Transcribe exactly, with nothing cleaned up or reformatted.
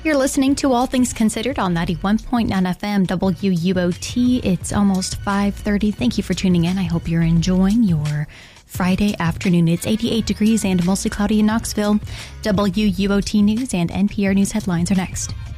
You're listening to All Things Considered on ninety-one point nine F M W U O T. It's almost five thirty. Thank you for tuning in. I hope you're enjoying your Friday afternoon. It's eighty-eight degrees and mostly cloudy in Knoxville. W U O T News and N P R News headlines are next.